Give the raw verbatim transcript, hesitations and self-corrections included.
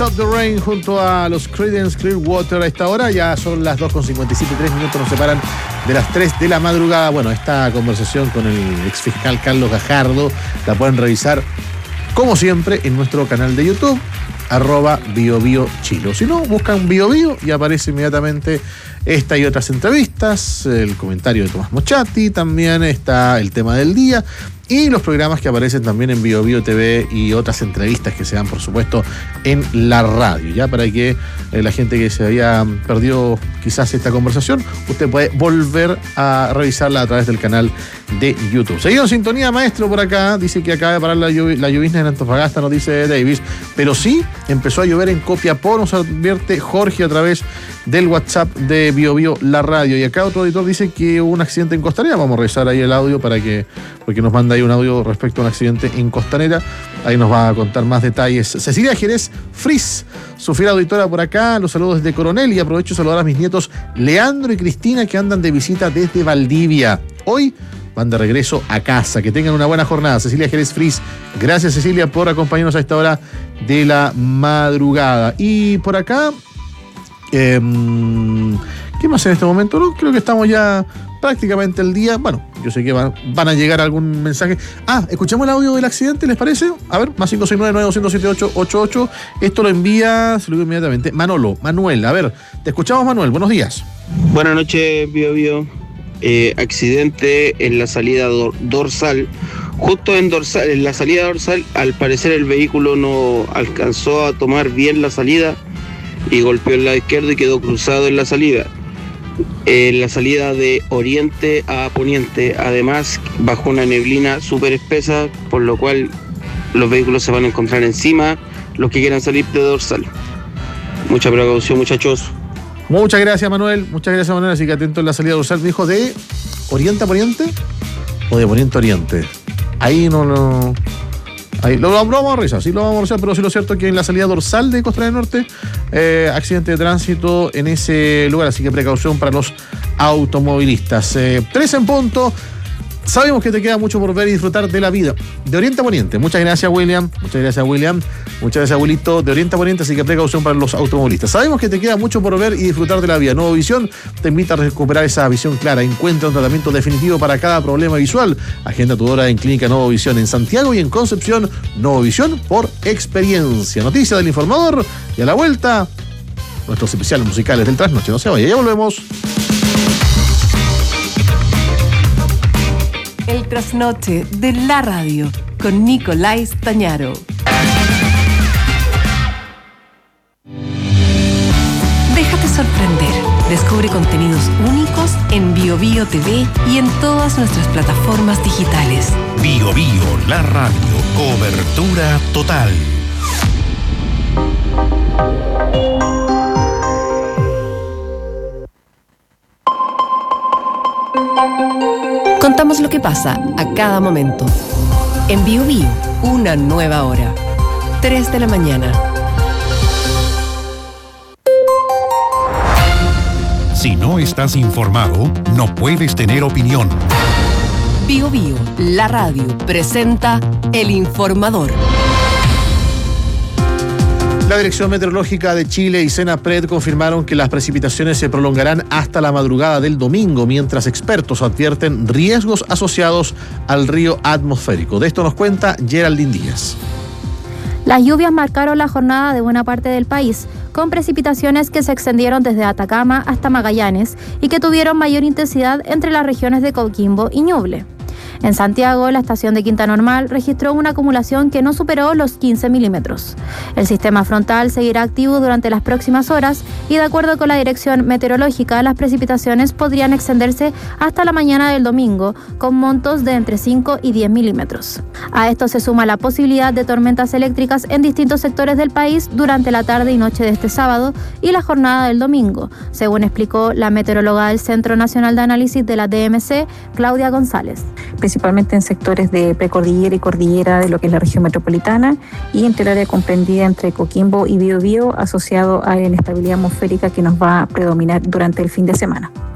Stop the Rain junto a los Creedence Clearwater a esta hora. Ya son las dos con cincuenta y siete, tres minutos nos separan de las tres de la madrugada. Bueno, esta conversación con el exfiscal Carlos Gajardo la pueden revisar como siempre en nuestro canal de YouTube, arroba Bio Bio Chilo. Si no, buscan Bio Bio y aparece inmediatamente esta y otras entrevistas, el comentario de Tomás Mochati, también está el tema del día y los programas que aparecen también en Bio Bio T V y otras entrevistas que se dan, por supuesto, en la radio. Ya para que eh, la gente que se había perdido quizás esta conversación, usted puede volver a revisarla a través del canal de YouTube. Seguido en sintonía, maestro, por acá. Dice que acaba de parar la, lluv- la llovizna en Antofagasta, nos dice Davis. Pero sí, empezó a llover en Copiapó, nos advierte Jorge a través del WhatsApp de Bio Bio La Radio. Y acá otro editor dice que hubo un accidente en Costanera. Vamos a revisar ahí el audio para que, porque nos manda ahí un audio respecto a un accidente en Costanera. Ahí nos va a contar más detalles Cecilia Jerez Fris, su fiel auditora por acá. Los saludos desde Coronel y aprovecho de saludar a mis nietos Leandro y Cristina que andan de visita desde Valdivia. Hoy van de regreso a casa. Que tengan una buena jornada. Cecilia Jerez Fris. Gracias, Cecilia, por acompañarnos a esta hora de la madrugada. Y por acá, eh, ¿qué más en este momento? No, creo que estamos ya prácticamente el día. Bueno, yo sé que van, van a llegar algún mensaje. Ah, escuchamos el audio del accidente, ¿les parece? A ver, más cinco seis nueve, nueve dos cero siete, ocho ocho ocho. Esto lo envía, se lo digo inmediatamente, Manolo, Manuel. A ver, te escuchamos, Manuel. Buenos días. Buenas noches, Bio Bio. Eh, accidente en la salida dor- dorsal. Justo en dorsal, en la salida dorsal, al parecer el vehículo no alcanzó a tomar bien la salida y golpeó el lado izquierdo y quedó cruzado en la salida. En la salida de oriente a poniente, además, bajo una neblina súper espesa, por lo cual los vehículos se van a encontrar encima, los que quieran salir de dorsal. Mucha precaución, muchachos. Muchas gracias, Manuel. Muchas gracias, Manuel. Así que atento en la salida dorsal. Me dijo de oriente a poniente o de poniente a oriente. Ahí no lo. Ahí lo, lo vamos a revisar, sí lo vamos a revisar, pero sí lo cierto es que en la salida dorsal de Costa del Norte, eh, accidente de tránsito en ese lugar, así que precaución para los automovilistas. Eh, tres en punto. Sabemos que te queda mucho por ver y disfrutar de la vida. De oriente a poniente. Muchas gracias, William. Muchas gracias, William. Muchas gracias, abuelito. De oriente a poniente, así que precaución para los automovilistas. Sabemos que te queda mucho por ver y disfrutar de la vida. Nuevo Visión te invita a recuperar esa visión clara. Encuentra un tratamiento definitivo para cada problema visual. Agenda tu hora en Clínica Nuevo Visión en Santiago y en Concepción. Nuevo Visión por experiencia. Noticia del informador. Y a la vuelta, nuestros especiales musicales del trasnoche. No se vaya, ya volvemos. El trasnoche de la radio con Nicolás Tañaro. Déjate sorprender. Descubre contenidos únicos en Bio Bio T V y en todas nuestras plataformas digitales. Bio Bio, la radio. Cobertura total. Contamos lo que pasa a cada momento. En Bio Bio, una nueva hora. tres de la mañana. Si no estás informado, no puedes tener opinión. Bio Bio, la radio, presenta El Informador. La Dirección Meteorológica de Chile y Senapred confirmaron que las precipitaciones se prolongarán hasta la madrugada del domingo, mientras expertos advierten riesgos asociados al río atmosférico. De esto nos cuenta Geraldine Díaz. Las lluvias marcaron la jornada de buena parte del país, con precipitaciones que se extendieron desde Atacama hasta Magallanes y que tuvieron mayor intensidad entre las regiones de Coquimbo y Ñuble. En Santiago, la estación de Quinta Normal registró una acumulación que no superó los quince milímetros. El sistema frontal seguirá activo durante las próximas horas y, de acuerdo con la Dirección Meteorológica, las precipitaciones podrían extenderse hasta la mañana del domingo, con montos de entre cinco y diez milímetros. A esto se suma la posibilidad de tormentas eléctricas en distintos sectores del país durante la tarde y noche de este sábado y la jornada del domingo, según explicó la meteoróloga del Centro Nacional de Análisis de la D M C, Claudia González. Principalmente en sectores de precordillera y cordillera de lo que es la región metropolitana y entre el área comprendida entre Coquimbo y Biobío, asociado a la inestabilidad atmosférica que nos va a predominar durante el fin de semana.